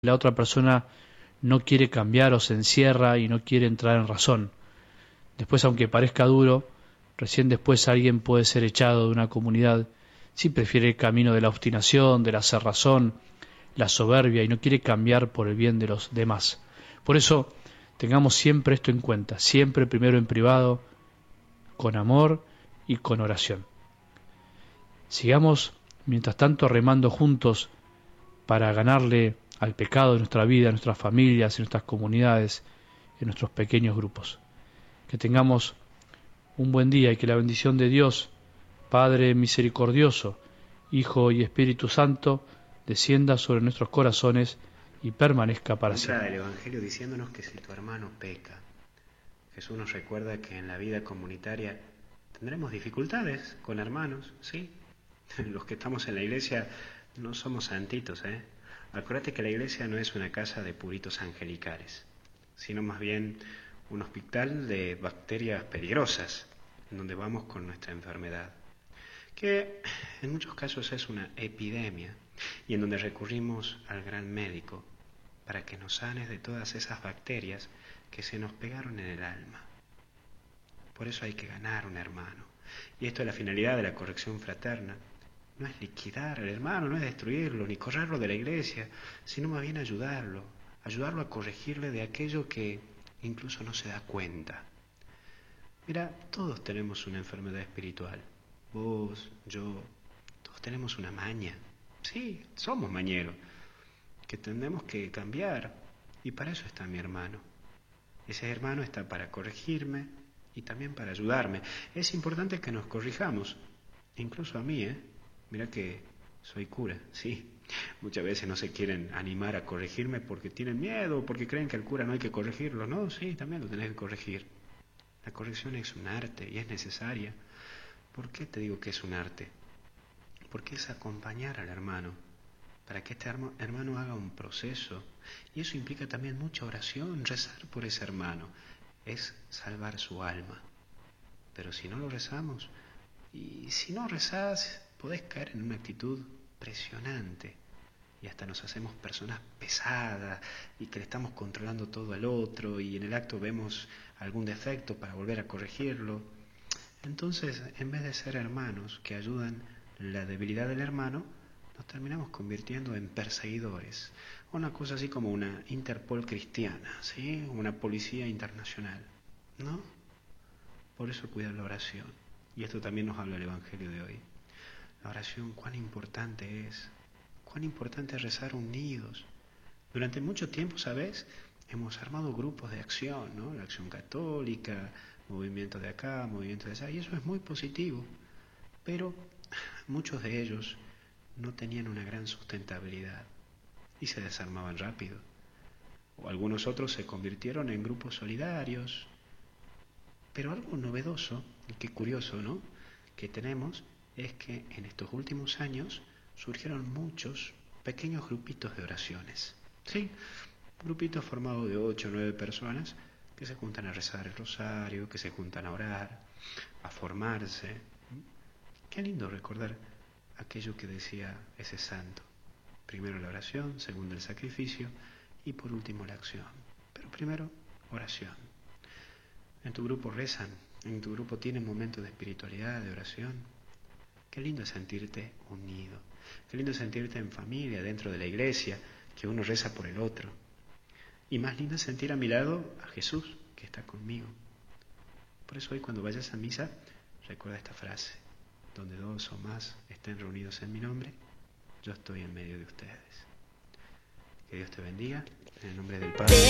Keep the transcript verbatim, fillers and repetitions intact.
la otra persona no quiere cambiar o se encierra y no quiere entrar en razón. Después, aunque parezca duro, recién después alguien puede ser echado de una comunidad si prefiere el camino de la obstinación, de la cerrazón, la soberbia y no quiere cambiar por el bien de los demás. Por eso, tengamos siempre esto en cuenta, siempre primero en privado, con amor y con oración. Sigamos, mientras tanto, remando juntos para ganarle al pecado de nuestra vida, en nuestras familias, en nuestras comunidades, en nuestros pequeños grupos. Que tengamos un buen día y que la bendición de Dios, Padre misericordioso, Hijo y Espíritu Santo, descienda sobre nuestros corazones y permanezca para siempre. Entra el Evangelio diciéndonos que si tu hermano peca, Jesús nos recuerda que en la vida comunitaria tendremos dificultades con hermanos, ¿sí? Los que estamos en la iglesia no somos santitos, ¿eh? Acuérdate que la iglesia no es una casa de puritos angelicales, sino más bien un hospital de bacterias peligrosas, en donde vamos con nuestra enfermedad, que en muchos casos es una epidemia, y en donde recurrimos al gran médico para que nos sanes de todas esas bacterias que se nos pegaron en el alma. Por eso hay que ganar un hermano. Y esto es la finalidad de la corrección fraterna. No es liquidar al hermano, no es destruirlo, ni correrlo de la iglesia, sino más bien ayudarlo, ayudarlo a corregirle de aquello que incluso no se da cuenta. Mira, todos tenemos una enfermedad espiritual. Vos, yo, todos tenemos una maña. Sí, somos mañeros, que tenemos que cambiar. Y para eso está mi hermano. Ese hermano está para corregirme y también para ayudarme. Es importante que nos corrijamos, incluso a mí, ¿eh? Mira que soy cura, sí. Muchas veces no se quieren animar a corregirme porque tienen miedo, porque creen que al cura no hay que corregirlo. No, sí, también lo tenés que corregir. La corrección es un arte y es necesaria. ¿Por qué te digo que es un arte? Porque es acompañar al hermano, para que este hermano haga un proceso. Y eso implica también mucha oración, rezar por ese hermano. Es salvar su alma. Pero si no lo rezamos, y si no rezás, podés caer en una actitud presionante. Y hasta nos hacemos personas pesadas y que le estamos controlando todo al otro y en el acto vemos algún defecto para volver a corregirlo. Entonces, en vez de ser hermanos que ayudan la debilidad del hermano, nos terminamos convirtiendo en perseguidores. Una cosa así como una Interpol cristiana, ¿sí? Una policía internacional, ¿no? Por eso cuida la oración. Y esto también nos habla el Evangelio de hoy. La oración, cuán importante es. Cuán importante es rezar unidos. Durante mucho tiempo, ¿sabes? Hemos armado grupos de acción, ¿no? La acción católica, movimiento de acá, movimiento de allá, y eso es muy positivo. Pero muchos de ellos no tenían una gran sustentabilidad y se desarmaban rápido. O algunos otros se convirtieron en grupos solidarios. Pero algo novedoso, y qué curioso, ¿no?, que tenemos es que en estos últimos años surgieron muchos pequeños grupitos de oraciones. Sí, grupitos formados de ocho o nueve personas que se juntan a rezar el rosario, que se juntan a orar, a formarse. Qué lindo recordar aquello que decía ese santo. Primero la oración, segundo el sacrificio y por último la acción. Pero primero, oración. En tu grupo rezan, en tu grupo tienen momentos de espiritualidad, de oración. Qué lindo es sentirte unido. Qué lindo es sentirte en familia, dentro de la iglesia, que uno reza por el otro. Y más lindo es sentir a mi lado a Jesús, que está conmigo. Por eso hoy cuando vayas a misa, recuerda esta frase. Donde dos o más estén reunidos en mi nombre, yo estoy en medio de ustedes. Que Dios te bendiga, en el nombre del Padre.